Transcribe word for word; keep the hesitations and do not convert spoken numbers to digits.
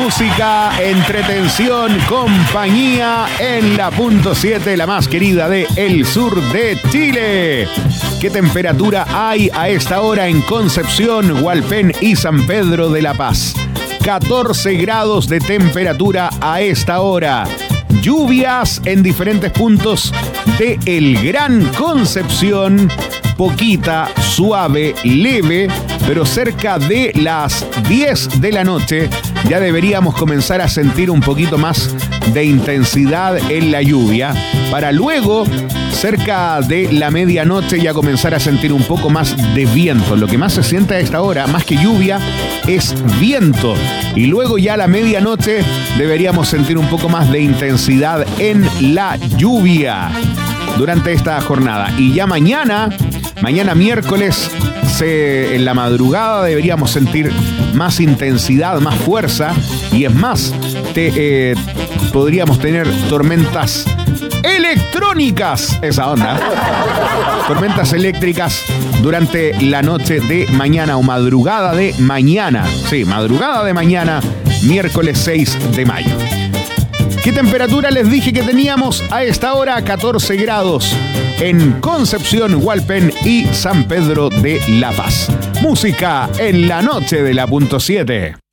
Música, entretención, compañía en la punto siete, la más querida de el sur de Chile. ¿Qué temperatura hay a esta hora en Concepción, Hualpén y San Pedro de la Paz? catorce grados de temperatura a esta hora. Lluvias en diferentes puntos de el Gran Concepción. Poquita, suave, leve, pero cerca de las diez de la noche ya deberíamos comenzar a sentir un poquito más de intensidad en la lluvia, para luego, cerca de la medianoche, ya comenzar a sentir un poco más de viento. Lo que más se siente a esta hora, más que lluvia, es viento. Y luego ya a la medianoche deberíamos sentir un poco más de intensidad en la lluvia durante esta jornada. Y ya mañana... Mañana miércoles, se, en la madrugada deberíamos sentir más intensidad, más fuerza. Y es más, te, eh, podríamos tener tormentas electrónicas. Esa onda. Tormentas eléctricas durante la noche de mañana o madrugada de mañana. Sí, madrugada de mañana, miércoles seis de mayo. ¿Qué temperatura les dije que teníamos a esta hora? catorce grados en Concepción, Hualpén y San Pedro de la Paz. Música en la noche de la punto siete.